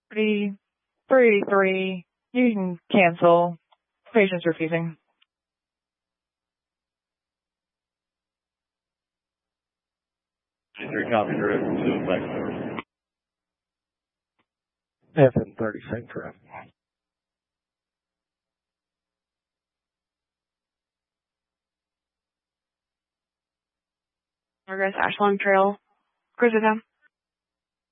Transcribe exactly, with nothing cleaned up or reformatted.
three eighty-three, you can cancel. Patient's refusing. Three copy direct to back service. F N thirty, same traffic. Argus Ashland Trail, Cruiser Town.